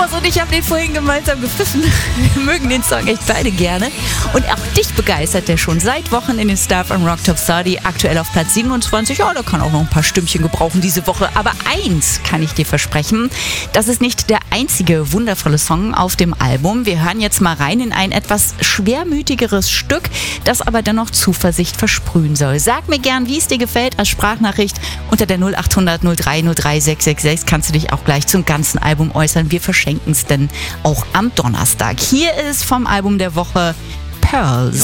Thomas und ich haben den vorhin gemeinsam gepfiffen. Wir mögen den Song echt beide gerne. Und auch dich begeistert der schon seit Wochen in den Star von Rock Top 30. Aktuell auf Platz 27. Ja, da kann auch noch ein paar Stündchen gebrauchen diese Woche. Aber eins kann ich dir versprechen. Das ist nicht der einzige wundervolle Song auf dem Album. Wir hören jetzt mal rein in ein etwas schwermütigeres Stück, das aber dennoch Zuversicht versprühen soll. Sag mir gern, wie es dir gefällt, als Sprachnachricht unter der 0800 03 03 666 kannst du dich auch gleich zum ganzen Album äußern. Wir verschenken es denn auch am Donnerstag. Hier ist vom Album der Woche Pearls.